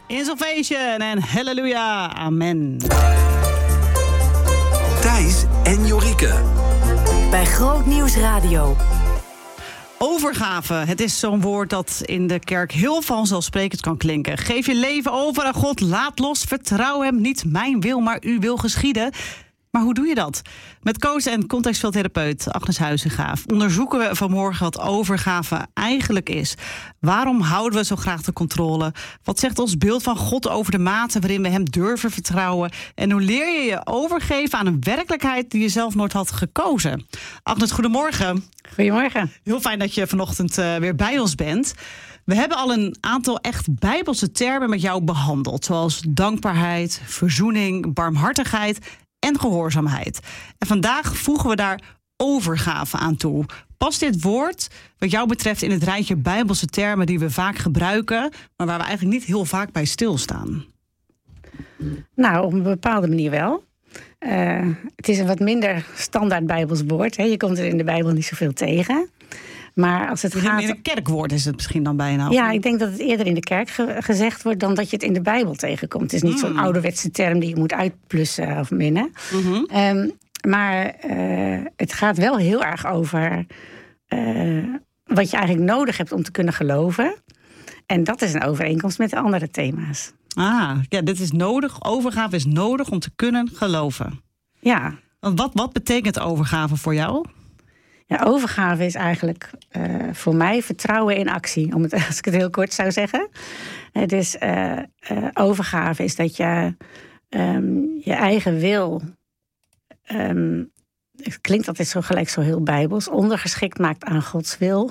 In Salvation en halleluja, amen. Thijs en Jorike. Bij Groot Nieuws Radio. Overgave, het is zo'n woord dat in de kerk heel vanzelfsprekend kan klinken. Geef je leven over aan God, laat los, vertrouw hem. Niet mijn wil, maar uw wil geschieden. Maar hoe doe je dat? Met coach en contextveeltherapeut Agnes Huizinga onderzoeken we vanmorgen wat overgave eigenlijk is. Waarom houden we zo graag de controle? Wat zegt ons beeld van God over de mate waarin we hem durven vertrouwen? En hoe leer je je overgeven aan een werkelijkheid die je zelf nooit had gekozen? Agnes, goedemorgen. Goedemorgen. Heel fijn dat je vanochtend weer bij ons bent. We hebben al een aantal echt bijbelse termen met jou behandeld. Zoals dankbaarheid, verzoening, barmhartigheid en gehoorzaamheid. En vandaag voegen we daar overgave aan toe. Past dit woord wat jou betreft in het rijtje bijbelse termen die we vaak gebruiken, maar waar we eigenlijk niet heel vaak bij stilstaan? Nou, op een bepaalde manier wel. Het is een wat minder standaard bijbels woord. Hè. Je komt er in de Bijbel niet zoveel tegen. Maar als het gaat... In een kerkwoord is het misschien dan bijna. Ja, ik denk dat het eerder in de kerk gezegd wordt dan dat je het in de Bijbel tegenkomt. Het is niet zo'n ouderwetse term die je moet uitplussen of minnen. Maar het gaat wel heel erg over wat je eigenlijk nodig hebt om te kunnen geloven. En dat is een overeenkomst met de andere thema's. Ja, dit is nodig. Overgave is nodig om te kunnen geloven. Ja. Want wat betekent overgave voor jou? Ja, overgave is eigenlijk voor mij vertrouwen in actie, als ik het heel kort zou zeggen. Dus overgave is dat je je eigen wil, het klinkt altijd zo gelijk zo heel bijbels, ondergeschikt maakt aan Gods wil.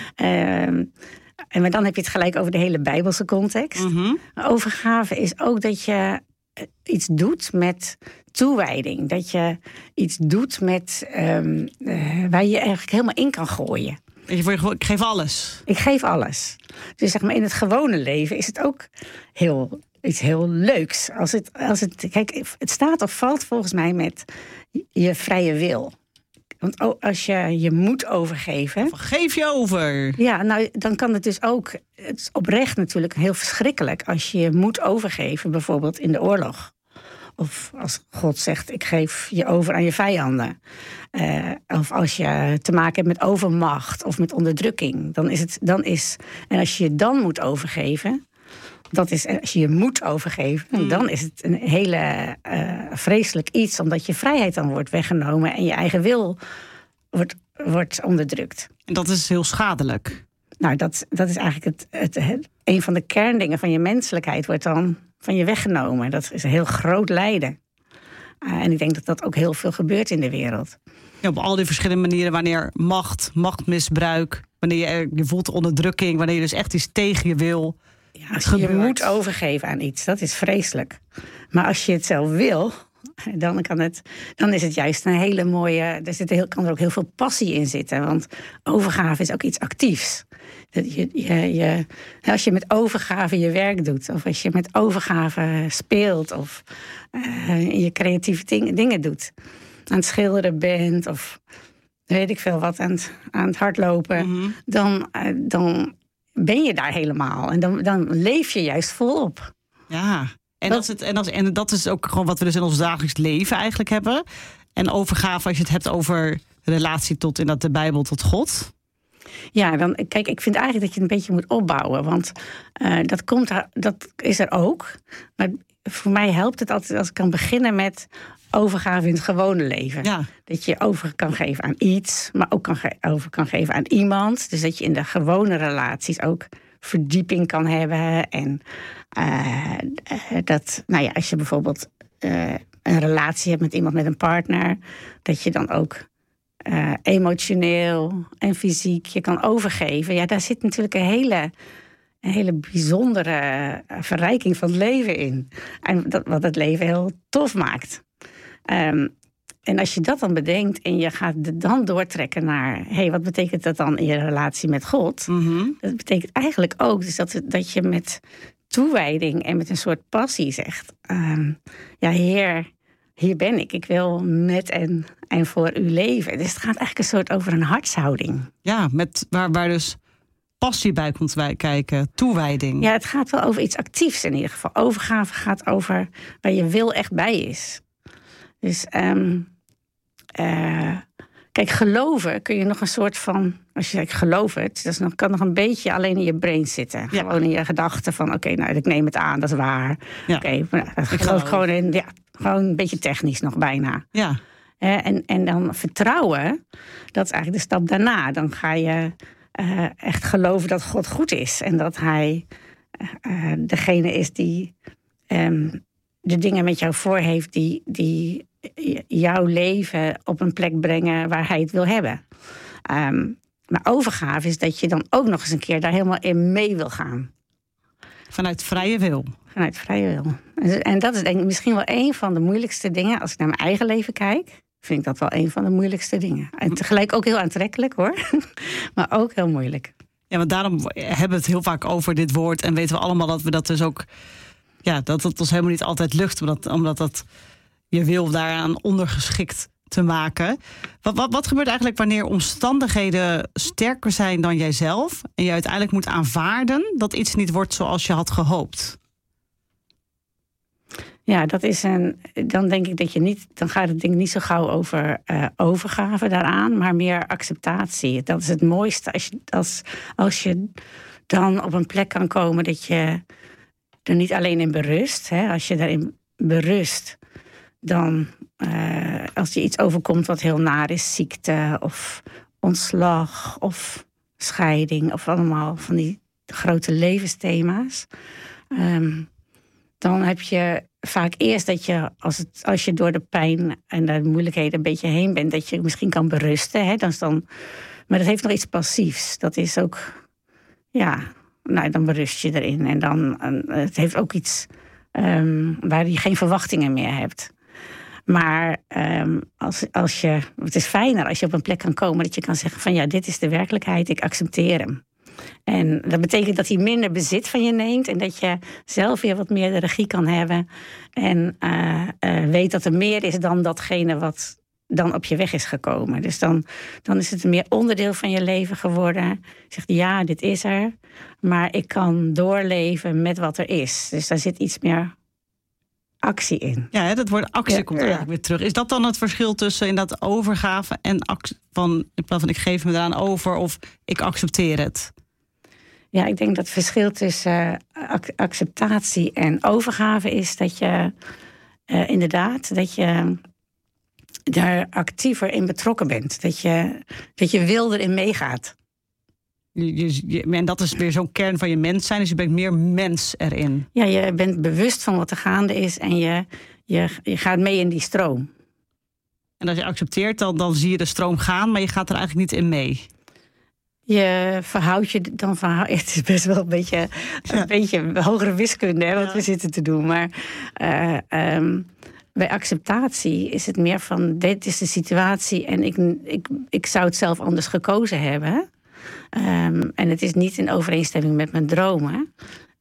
Maar dan heb je het gelijk over de hele bijbelse context. Overgave is ook dat je iets doet met toewijding. Dat je iets doet met waar je eigenlijk helemaal in kan gooien. Ik geef alles. Ik geef alles. Dus zeg maar in het gewone leven is het ook iets heel leuks. Kijk, het staat of valt volgens mij met je vrije wil. Want als je je moet overgeven... Geef je over. Ja, nou, dan kan het dus ook... Het is oprecht natuurlijk heel verschrikkelijk als je je moet overgeven, bijvoorbeeld in de oorlog. Of als God zegt, ik geef je over aan je vijanden. Of als je te maken hebt met overmacht of met onderdrukking. En als je je dan moet overgeven... als je je moet overgeven, dan is het een hele vreselijk iets, omdat je vrijheid dan wordt weggenomen en je eigen wil wordt onderdrukt. En dat is heel schadelijk. Nou, dat is eigenlijk een van de kerndingen van je menselijkheid wordt dan van je weggenomen. Dat is een heel groot lijden. En ik denk dat dat ook heel veel gebeurt in de wereld. Ja, op al die verschillende manieren, wanneer machtmisbruik, wanneer je voelt onderdrukking, wanneer je dus echt iets tegen je wil. Ja, als je moet overgeven aan iets, dat is vreselijk. Maar als je het zelf wil, dan is het juist een hele mooie... kan er ook heel veel passie in zitten. Want overgave is ook iets actiefs. Als je met overgave je werk doet, of als je met overgave speelt, of je creatieve dingen doet, aan het schilderen bent, of weet ik veel wat, aan het hardlopen, dan ben je daar helemaal. En dan leef je juist volop. Ja, en dat is ook gewoon wat we dus in ons dagelijks leven eigenlijk hebben. En overgave, als je het hebt over relatie tot in de Bijbel tot God. Ja, kijk, ik vind eigenlijk dat je het een beetje moet opbouwen. Want dat is er ook. Maar voor mij helpt het altijd als ik kan beginnen met overgave in het gewone leven. Ja. Dat je over kan geven aan iets, maar ook over kan geven aan iemand. Dus dat je in de gewone relaties ook verdieping kan hebben. En als je bijvoorbeeld een relatie hebt met iemand, met een partner, dat je dan ook emotioneel en fysiek je kan overgeven. Ja, daar zit natuurlijk een hele bijzondere verrijking van het leven in. En wat het leven heel tof maakt. En als je dat dan bedenkt en je gaat dan doortrekken naar, wat betekent dat dan in je relatie met God? Dat betekent eigenlijk ook dus dat je met toewijding en met een soort passie zegt, Heer, hier ben ik. Ik wil met en voor u leven. Dus het gaat eigenlijk een soort over een hartshouding. Ja, waar dus passie bij komt kijken, toewijding. Ja, het gaat wel over iets actiefs in ieder geval. Overgave gaat over waar je wil echt bij is. Dus kijk, geloven kun je nog een soort van... Als je zegt, geloof het, dat kan nog een beetje alleen in je brain zitten. Ja. Gewoon in je gedachten van, oké, nou, ik neem het aan, dat is waar. Ja. Oké, nou, dat geloof ik gewoon in, gewoon een beetje technisch nog bijna. Ja. En dan vertrouwen, dat is eigenlijk de stap daarna. Dan ga je echt geloven dat God goed is. En dat hij degene is die de dingen met jou voor heeft... die jouw leven op een plek brengen waar hij het wil hebben. Maar overgave is dat je dan ook nog eens een keer daar helemaal in mee wil gaan. Vanuit vrije wil. Vanuit vrije wil. En dat is denk ik misschien wel een van de moeilijkste dingen. Als ik naar mijn eigen leven kijk, vind ik dat wel een van de moeilijkste dingen. En tegelijk ook heel aantrekkelijk hoor. Maar ook heel moeilijk. Ja, want daarom hebben we het heel vaak over dit woord. En weten we allemaal dat we dat dus ook... Ja, dat het ons helemaal niet altijd lukt. Omdat dat je wil daaraan ondergeschikt te maken. Wat gebeurt eigenlijk wanneer omstandigheden sterker zijn dan jijzelf... en je uiteindelijk moet aanvaarden dat iets niet wordt zoals je had gehoopt? Ja, dat is dan denk ik dat je niet... Dan gaat het denk ik niet zo gauw over overgave daaraan... maar meer acceptatie. Dat is het mooiste als je dan op een plek kan komen... dat je er niet alleen in berust. Hè? Als je daarin berust... dan als je iets overkomt wat heel naar is... ziekte of ontslag of scheiding... of allemaal van die grote levensthema's... dan heb je vaak eerst dat je, als je door de pijn en de moeilijkheden een beetje heen bent... dat je misschien kan berusten. Hè? Maar dat heeft nog iets passiefs. Dat is ook, dan berust je erin. En dan, het heeft ook iets waar je geen verwachtingen meer hebt... Maar het is fijner als je op een plek kan komen... dat je kan zeggen van dit is de werkelijkheid, ik accepteer hem. En dat betekent dat hij minder bezit van je neemt... en dat je zelf weer wat meer de regie kan hebben... en weet dat er meer is dan datgene wat dan op je weg is gekomen. Dus dan is het meer onderdeel van je leven geworden. Je zegt, dit is er, maar ik kan doorleven met wat er is. Dus daar zit iets meer... actie in. Ja, dat woord actie komt eigenlijk weer terug. Is dat dan het verschil tussen inderdaad overgave en in plaats van ik geef me eraan over of ik accepteer het? Ja, ik denk dat het verschil tussen acceptatie en overgave is dat je inderdaad dat je daar actiever in betrokken bent. Dat je wil erin meegaat. En dat is weer zo'n kern van je mens zijn. Dus je bent meer mens erin. Ja, je bent bewust van wat er gaande is. En je gaat mee in die stroom. En als je accepteert, dan zie je de stroom gaan. Maar je gaat er eigenlijk niet in mee. Je verhoudt je dan van... Het is best wel een beetje hogere wiskunde wat we zitten te doen. Maar bij acceptatie is het meer van... dit is de situatie en ik zou het zelf anders gekozen hebben... en het is niet in overeenstemming met mijn dromen.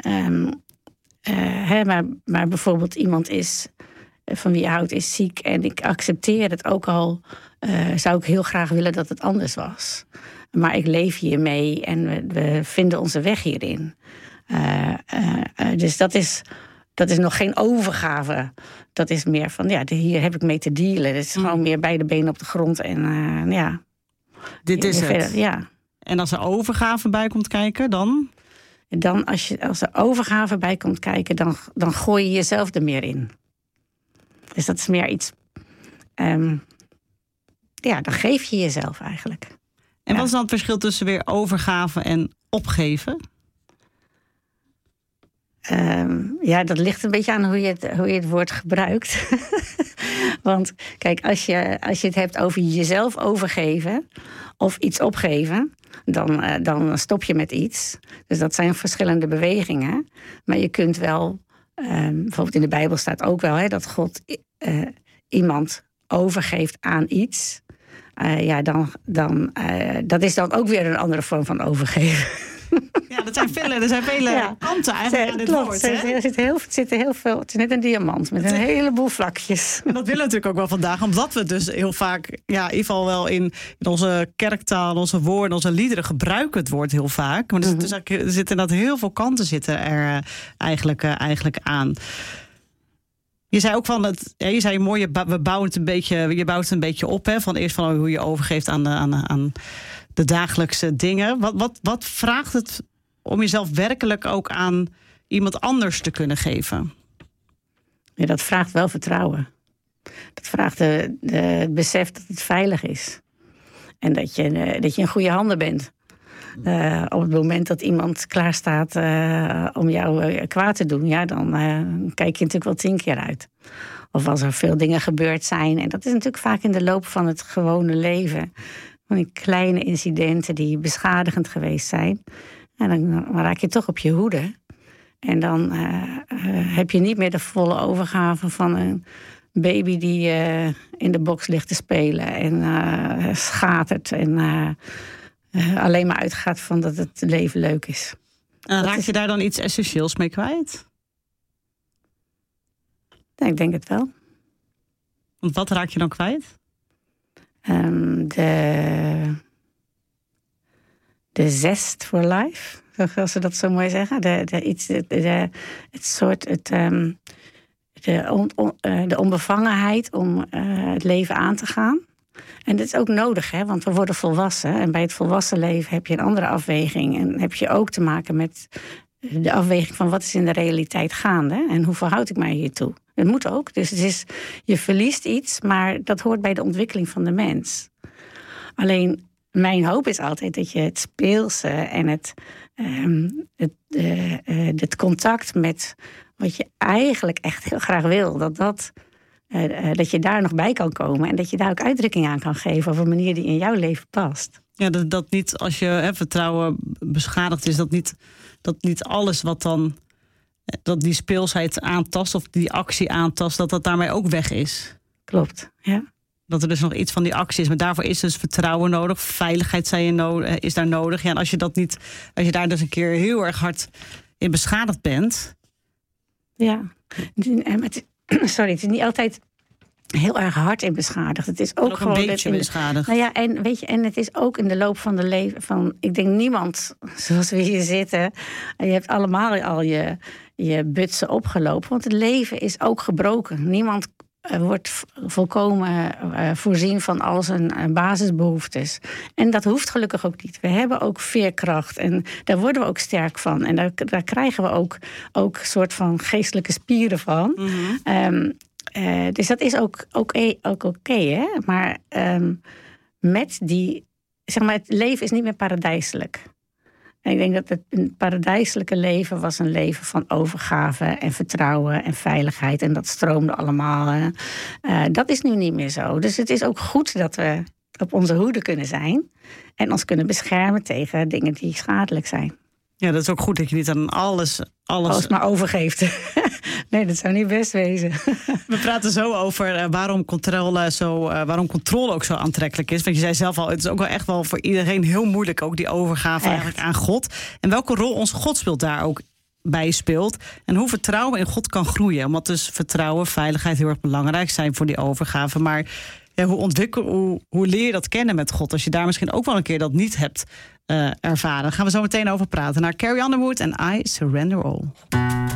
Maar bijvoorbeeld iemand is van wie je houdt is ziek... en ik accepteer het ook al... zou ik heel graag willen dat het anders was. Maar ik leef hiermee en we vinden onze weg hierin. Dus dat is nog geen overgave. Dat is meer van, hier heb ik mee te dealen. Het is gewoon meer beide benen op de grond. En Dit is het. Verder, ja. En als er overgave bij komt kijken, dan? Dan als er overgave bij komt kijken, dan gooi je jezelf er meer in. Dus dat is meer iets... dan geef je jezelf eigenlijk. En wat is dan het verschil tussen weer overgave en opgeven? Dat ligt een beetje aan hoe je het woord gebruikt. Want kijk, als je het hebt over jezelf overgeven of iets opgeven, dan stop je met iets. Dus dat zijn verschillende bewegingen. Maar je kunt wel, bijvoorbeeld in de Bijbel staat ook wel dat God iemand overgeeft aan iets. Dat is dan ook weer een andere vorm van overgeven. Ja, er zijn vele kanten eigenlijk aan dit woord. Het zit heel veel. Het is net een diamant met een heleboel vlakjes. En dat willen we natuurlijk ook wel vandaag, omdat we dus heel vaak, in ieder geval wel in onze kerktaal, onze woorden, onze liederen gebruiken het woord heel vaak. Maar er zitten inderdaad heel veel kanten zitten er eigenlijk aan. Je zei ook je zei mooi, je bouwt het een beetje op, hè, van eerst van hoe je overgeeft aan de dagelijkse dingen. Wat vraagt het om jezelf werkelijk ook aan iemand anders te kunnen geven? Ja, dat vraagt wel vertrouwen. Dat vraagt het besef dat het veilig is. En dat je in goede handen bent. Op het moment dat iemand klaar staat om jou kwaad te doen, ja, dan kijk je natuurlijk wel 10 keer uit. Of als er veel dingen gebeurd zijn. En dat is natuurlijk vaak in de loop van het gewone leven. Van die kleine incidenten die beschadigend geweest zijn. En dan raak je toch op je hoede. En dan heb je niet meer de volle overgave van een baby die in de box ligt te spelen. En schatert en alleen maar uitgaat van dat het leven leuk is. Raak je daar dan iets essentieels mee kwijt? Ja, ik denk het wel. Want wat raak je dan kwijt? De zest voor life, zoals ze dat zo mooi zeggen. De onbevangenheid om het leven aan te gaan. En dat is ook nodig, hè, want we worden volwassen. En bij het volwassen leven heb je een andere afweging. En heb je ook te maken met de afweging van wat is in de realiteit gaande. En hoe verhoud ik mij hiertoe? Het moet ook. Dus je verliest iets, maar dat hoort bij de ontwikkeling van de mens. Alleen, mijn hoop is altijd dat je het speelse en het contact met wat je eigenlijk echt heel graag wil, dat je daar nog bij kan komen en dat je daar ook uitdrukking aan kan geven op een manier die in jouw leven past. Ja, dat niet als je vertrouwen beschadigd is, dat niet alles wat dan dat die speelsheid aantast of die actie aantast, dat daarmee ook weg is. Klopt, ja. Dat er dus nog iets van die actie is. Maar daarvoor is dus vertrouwen nodig. Veiligheid is daar nodig. Ja, en als je daar dus een keer heel erg hard in beschadigd bent. Ja, het is niet altijd heel erg hard in beschadigd. Het is ook gewoon een beetje beschadigd. Nou ja, en weet je, en het is ook in de loop van de leven van, ik denk niemand, zoals we hier zitten, je hebt allemaal al je butsen opgelopen, want het leven is ook gebroken. Niemand wordt volkomen voorzien van al zijn basisbehoeftes. En dat hoeft gelukkig ook niet. We hebben ook veerkracht en daar worden we ook sterk van. En daar krijgen we ook soort van geestelijke spieren van. Mm-hmm. Dus dat is ook oké, hè? Maar met die, zeg maar, het leven is niet meer paradijselijk. En ik denk dat het paradijselijke leven was een leven van overgave en vertrouwen en veiligheid. En dat stroomde allemaal. Dat is nu niet meer zo. Dus het is ook goed dat we op onze hoede kunnen zijn. En ons kunnen beschermen tegen dingen die schadelijk zijn. Ja, dat is ook goed dat je niet aan alles maar overgeeft. Nee, dat zou niet best wezen. We praten zo over waarom controle ook zo aantrekkelijk is. Want je zei zelf al, het is ook wel echt wel voor iedereen heel moeilijk, ook die overgave eigenlijk aan God. En welke rol onze Godsbeeld daar ook bij speelt. En hoe vertrouwen in God kan groeien. Omdat dus vertrouwen, veiligheid heel erg belangrijk zijn voor die overgave. Maar ja, hoe leer je dat kennen met God? Als je daar misschien ook wel een keer dat niet hebt ervaren. Daar gaan we zo meteen over praten. Naar Carrie Underwood en I Surrender All.